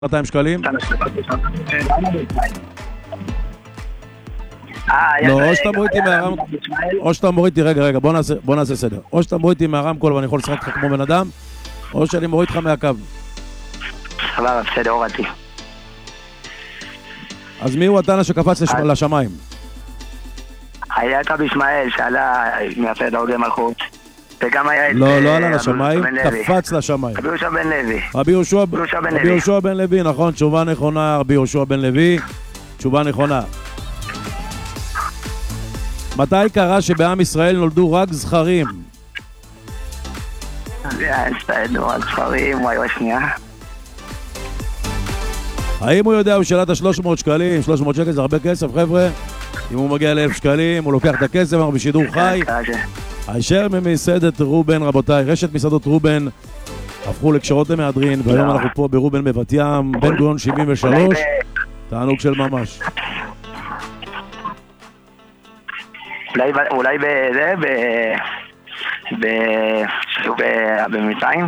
200 שקלים? לא, או שאתה מוריד איתי מהרם... או שאתה מוריד איתי, רגע, בוא נעשה סדר. או שאתה מוריד איתי מהרמקול ואני יכול לשחק לך כמו בן אדם, או שאני מוריד לך מהקו. סבבה, בסדר, הורדתי. אז מי הוא התנא שקפץ לשמיים? היה קאבי ישמעאל שעלה מהפה דרגי מלכות. וגם היה... לא עלה לשמיים, קפץ לשמיים. רבי יהושע בן לוי. רבי יהושע בן לוי, נכון, תשובה נכונה, רבי יהושע בן לוי, תשובה נכונה. מתי קרה שבעם ישראל נולדו רק זכרים? רק זכרים, וואי שנייה. האם הוא יודע, הוא שאלה את ה-300 שקלים, 300 שקל זה הרבה כסף חבר'ה, אם הוא מגיע ל1,000 שקלים, הוא לוקח את הכסף, אנחנו בשידור חי. הישר ממסעדת רובן, רבותיי, רשת מסעדות רובן הפכו לקשרות למהדרין, והיום אנחנו פה ברובן בבת ים, בן גוריון 73, תענוג של ממש. אולי בזה, במצרים?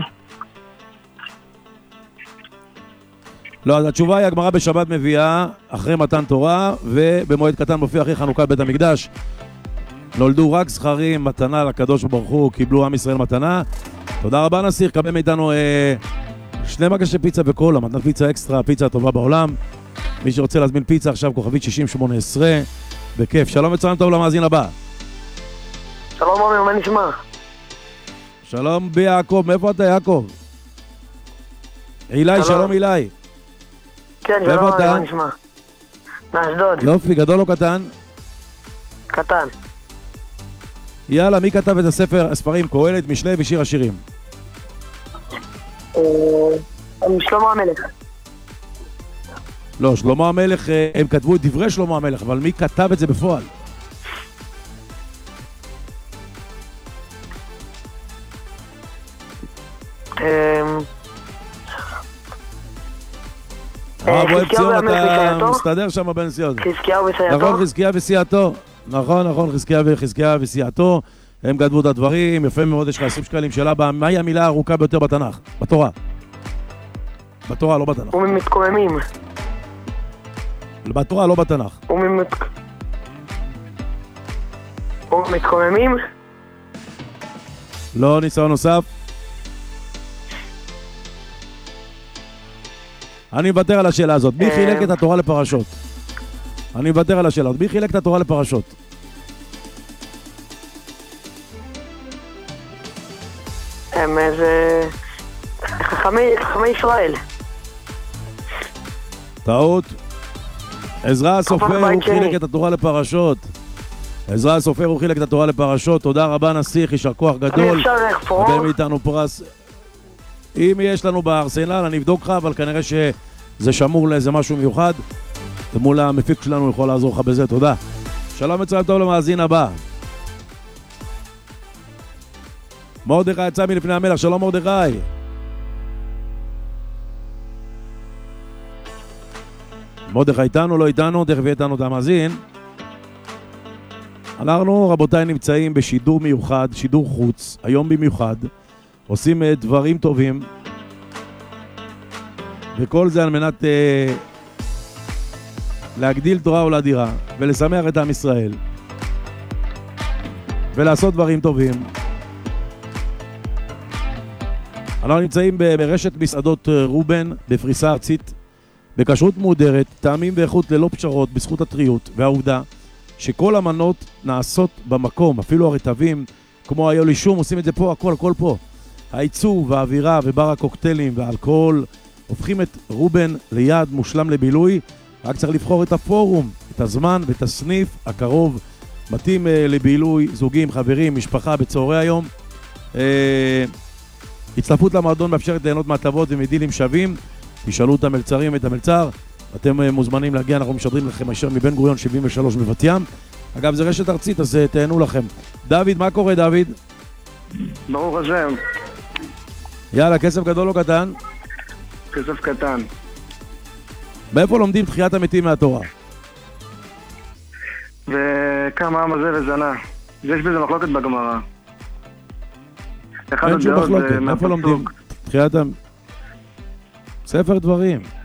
לא, אז התשובה היא הגמרא בשבת מביאה אחרי מתן תורה, ובמועד קטן מופיע אחרי חנוכת בית המקדש. נולדו רק זכרים, מתנה לקדוש ברוך הוא, קיבלו עם ישראל מתנה. תודה רבה נסיך, קבל מאיתנו 2 מגשי פיצה וקולה, מתנת פיצה אקסטרה, הפיצה הטובה בעולם. מי שרוצה להזמין פיצה עכשיו, כוכבית 6018, בכיף. שלום וצהריים טוב למאזין הבא. שלום עומר, מה נשמע? שלום ביעקב, מאיפה אתה יעקב? אילי, שלום אילי. כן, שלום, מה נשמע? מאשדוד. יופי, גדול או קטן? קטן. יאללה, מי כתב את הספרים קהלת, משלי ושיר השירים? שלמה המלך. לא, שלמה המלך, הם כתבו את דברי שלמה המלך, אבל מי כתב את זה בפועל? בואי פציון, אתה מסתדר שם בנסיעות. חזקיהו וסייעתו. נכון, חזקיהו וסייעתו. נכון, חזקיהו וסייעתו. הם כתבו את הדברים, יפה מאוד, יש לך 20 שקלים. שאלה, מהי המילה הארוכה ביותר בתנ"ך? בתורה. בתורה, לא בתנ"ך. ומתקוממים. בתורה, לא בתנ"ך. ומתקוממים? לא, ניסיון נוסף. אני מוותר על השאלה הזאת. מי חילק את התורה לפרשות? אני מוותר על השאלה הזאת. מי חילק את התורה לפרשות? הם איזה... חכמי ישראל. טעות. עזרא הסופר הוא חילק את התורה לפרשות. עזרא הסופר הוא חילק את התורה לפרשות. תודה רבה נסיך, יישר כוח גדול. קבל מאיתנו פרס. אם יש לנו בארסנל, אני אבדוק לך, אבל כנראה שזה שמור לאיזה משהו מיוחד. מול המפיק שלנו יכול לעזור לך בזה, תודה. שלום וצהריים טוב למאזין הבא. מרדכי יצא מלפני המלך, שלום מרדכי. מרדכי איתנו, לא איתנו, תכף יהיה איתנו את המאזין. אנחנו רבותיי נמצאים בשידור מיוחד, שידור חוץ, היום במיוחד. עושים דברים טובים, וכל זה על מנת להגדיל תורה ולאדירה, ולשמח את עם ישראל, ולעשות דברים טובים. אנחנו נמצאים ברשת מסעדות רובן, בפריסה ארצית, בכשרות מהודרת, טעמים ואיכות ללא פשרות, בזכות הטריות, והעובדה שכל המנות נעשות במקום, אפילו הרטבים, כמו היולישום, עושים את זה פה, הכל פה. העיצוב והאווירה ובר הקוקטיילים והאלכוהול הופכים את רובן ליעד מושלם לבילוי. רק צריך לבחור את הפורום, את הזמן ואת הסניף הקרוב, מתאים לבילוי, זוגים, חברים, משפחה בצהרי היום. הצטרפות למועדון מאפשרת ליהנות מהטבות ומדילים שווים. תשאלו את המלצרים ואת המלצר, אתם מוזמנים להגיע, אנחנו משדרים לכם הישר מבן גוריון 73 בבת ים. אגב, זה רשת ארצית, אז תהנו לכם. דוד, מה קורה דוד? ברוך השם. יאללה, כסף גדול או קטן? כסף קטן. מאיפה לומדים תחיית המתים מהתורה? וכמה העם הזה וזנה. יש בזה מחלוקת בגמרא. אין שום מחלוקת, איפה לומדים? תחיית ספר דברים.